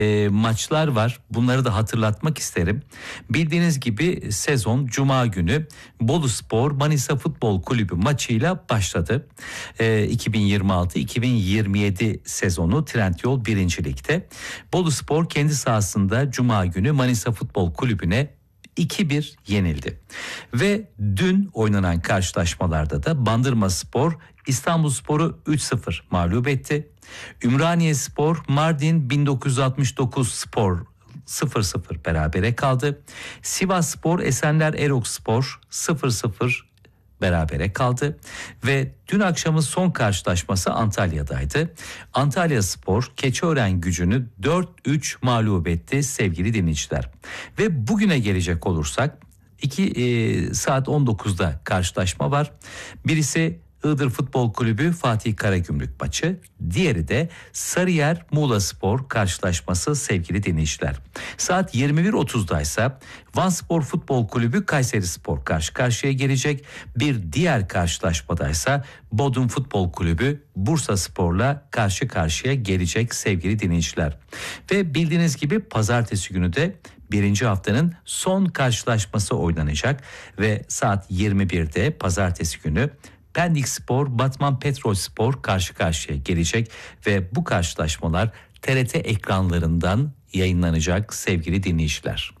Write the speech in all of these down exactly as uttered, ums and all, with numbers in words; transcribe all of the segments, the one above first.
e, maçlar var. Bunları da hatırlatmak isterim. Bildiğiniz gibi sezon Cuma günü Boluspor Manisa Futbol Kulübü maçıyla başladı. E, iki bin yirmi altı iki bin yirmi yedi sezonu Trendyol birinci Lig'de. Boluspor kendi sahasında Cuma günü Manisa Futbol Kulübü'ne iki bir yenildi. Ve dün oynanan karşılaşmalarda da Bandırmaspor İstanbulspor'u üç sıfır mağlup etti. Ümraniyespor Mardin bin dokuz yüz altmış dokuz Spor sıfır sıfır berabere kaldı. Sivasspor Esenler Erokspor sıfır sıfır berabere kaldı ve dün akşamın son karşılaşması Antalya'daydı. Antalyaspor Keçiören-Gücü'nü dört üç mağlup etti sevgili dinleyiciler. Ve bugüne gelecek olursak iki e, saat on dokuzda karşılaşma var. Birisi Iğdır Futbol Kulübü Fatih Karagümrük maçı, diğeri de Sarıyer Muğlaspor karşılaşması sevgili dinleyiciler. Saat yirmi bir otuzda ise Vanspor Futbol Kulübü Kayserispor karşı karşıya gelecek. Bir diğer karşılaşmada ise Bodrum Futbol Kulübü Bursaspor'la karşı karşıya gelecek sevgili dinleyiciler. Ve bildiğiniz gibi pazartesi günü de birinci haftanın son karşılaşması oynanacak ve saat yirmi birde pazartesi günü Pendikspor Batman Petrolspor karşı karşıya gelecek ve bu karşılaşmalar T R T ekranlarından yayınlanacak sevgili dinleyiciler.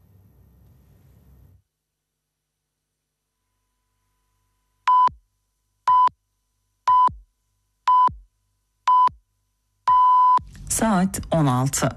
Saat on altı.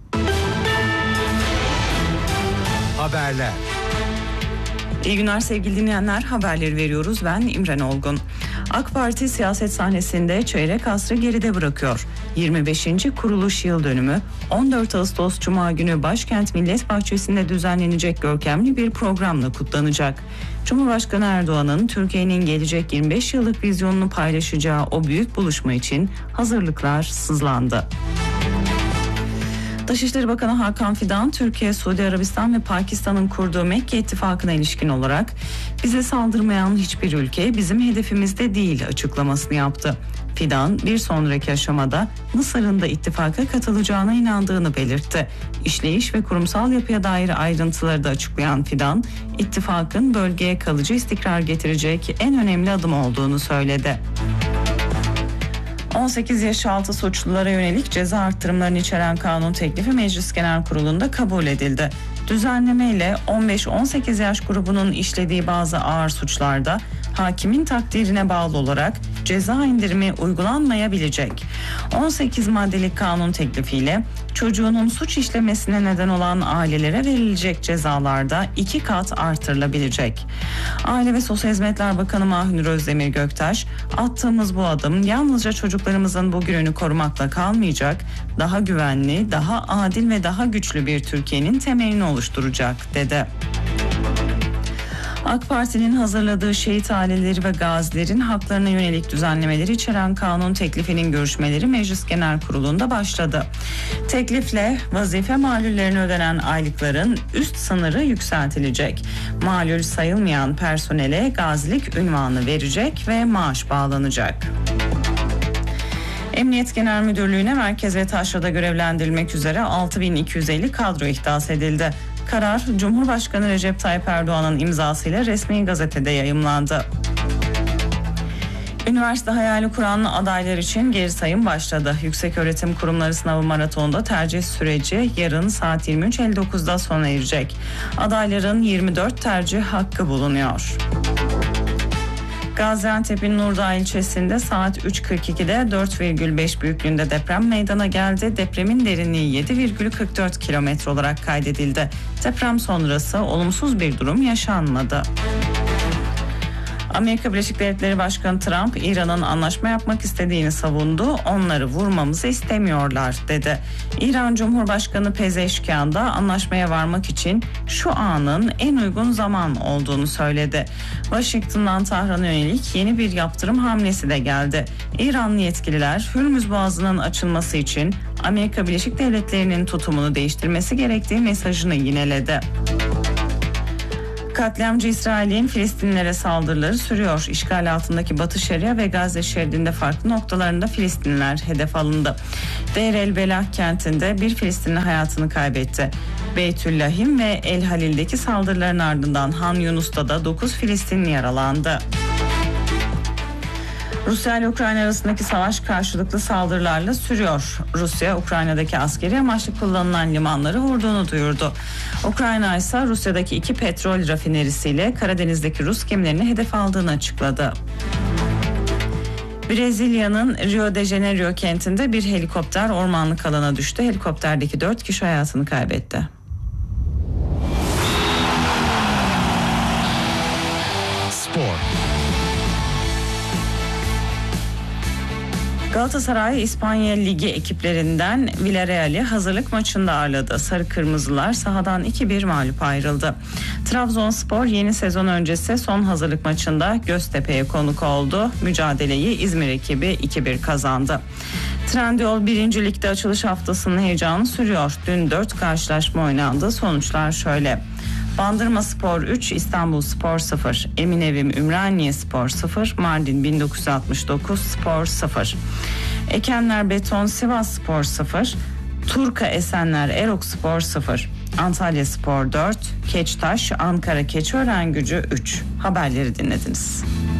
Haberler. İyi günler sevgili dinleyenler, haberleri veriyoruz. Ben İmren Olgun. AK Parti siyaset sahnesinde çeyrek asrı geride bırakıyor. yirmi beşinci kuruluş yıl dönümü on dört Ağustos Cuma günü Başkent Millet Bahçesi'nde düzenlenecek görkemli bir programla kutlanacak. Cumhurbaşkanı Erdoğan'ın Türkiye'nin gelecek yirmi beş yıllık vizyonunu paylaşacağı o büyük buluşma için hazırlıklar sızlandı. Dışişleri Bakanı Hakan Fidan, Türkiye, Suudi Arabistan ve Pakistan'ın kurduğu Mekke İttifakı'na ilişkin olarak bize saldırmayan hiçbir ülke bizim hedefimizde değil açıklamasını yaptı. Fidan, bir sonraki aşamada Mısır'ın da ittifaka katılacağına inandığını belirtti. İşleyiş ve kurumsal yapıya dair ayrıntıları da açıklayan Fidan, ittifakın bölgeye kalıcı istikrar getirecek en önemli adım olduğunu söyledi. on sekiz yaş altı suçlulara yönelik ceza arttırımlarını içeren kanun teklifi Meclis Genel Kurulu'nda kabul edildi. Düzenleme ile on beş on sekiz yaş grubunun işlediği bazı ağır suçlarda hakimin takdirine bağlı olarak ceza indirimi uygulanmayabilecek. on sekiz maddelik kanun teklifiyle çocuğunun suç işlemesine neden olan ailelere verilecek cezalarda iki kat artırılabilecek. Aile ve Sosyal Hizmetler Bakanı Mahnur Özdemir Göktaş, attığımız bu adım yalnızca çocuklarımızın bugününü korumakla kalmayacak, daha güvenli, daha adil ve daha güçlü bir Türkiye'nin temelini oluşturacak dedi. AK Parti'nin hazırladığı şehit aileleri ve gazilerin haklarına yönelik düzenlemeleri içeren kanun teklifinin görüşmeleri Meclis Genel Kurulu'nda başladı. Teklifle vazife malullerine ödenen aylıkların üst sınırı yükseltilecek. Malul sayılmayan personele gazilik unvanı verecek ve maaş bağlanacak. Emniyet Genel Müdürlüğü'ne merkez ve taşrada görevlendirilmek üzere altı bin iki yüz elli kadro ihdas edildi. Karar, Cumhurbaşkanı Recep Tayyip Erdoğan'ın imzasıyla resmi gazetede yayımlandı. Üniversite hayali kuran adaylar için geri sayım başladı. Yükseköğretim Kurumları Sınavı Maratonu'nda tercih süreci yarın saat yirmi üç elli dokuzda sona erecek. Adayların yirmi dört tercih hakkı bulunuyor. Gaziantep'in Nurdağ ilçesinde saat üç kırk ikide dört virgül beş büyüklüğünde deprem meydana geldi. Depremin derinliği yedi virgül kırk dört kilometre olarak kaydedildi. Deprem sonrası olumsuz bir durum yaşanmadı. Amerika Birleşik Devletleri Başkanı Trump, İran'ın anlaşma yapmak istediğini savundu. Onları vurmamızı istemiyorlar dedi. İran Cumhurbaşkanı Pezeşkian da anlaşmaya varmak için şu anın en uygun zaman olduğunu söyledi. Washington'dan Tahran'a yönelik yeni bir yaptırım hamlesi de geldi. İranlı yetkililer Hürmüz Boğazı'nın açılması için Amerika Birleşik Devletleri'nin tutumunu değiştirmesi gerektiği mesajını yineledi. Katliamcı İsrail'in Filistinlilere saldırıları sürüyor. İşgal altındaki Batı Şeria ve Gazze şeridinde farklı noktalarında Filistinliler hedef alındı. Deir el Belah kentinde bir Filistinli hayatını kaybetti. Beytüllahim ve El Halil'deki saldırıların ardından Han Yunus'ta da dokuz Filistinli yaralandı. Rusya ile Ukrayna arasındaki savaş karşılıklı saldırılarla sürüyor. Rusya, Ukrayna'daki askeri amaçlı kullanılan limanları vurduğunu duyurdu. Ukrayna ise Rusya'daki iki petrol rafinerisiyle Karadeniz'deki Rus gemilerini hedef aldığını açıkladı. Brezilya'nın Rio de Janeiro kentinde bir helikopter ormanlık alana düştü. Helikopterdeki dört kişi hayatını kaybetti. Spor. Galatasaray İspanya Ligi ekiplerinden Villarreal'i hazırlık maçında ağırladı. Sarı Kırmızılar sahadan iki bir mağlup ayrıldı. Trabzonspor yeni sezon öncesi son hazırlık maçında Göztepe'ye konuk oldu. Mücadeleyi İzmir ekibi iki bir kazandı. Trendyol birinci Lig'de açılış haftasının heyecanı sürüyor. Dün dört karşılaşma oynandı. Sonuçlar şöyle: Bandırmaspor üç, İstanbulspor sıfır, Eminevim Ümraniyespor sıfır, Mardin bin dokuz yüz altmış dokuz Spor sıfır, Ekenler Beton Sivasspor sıfır, Turka Esenler Erokspor sıfır, Antalyaspor dört, Keçtaş Ankara Keçiören Gücü üç. Haberleri dinlediniz.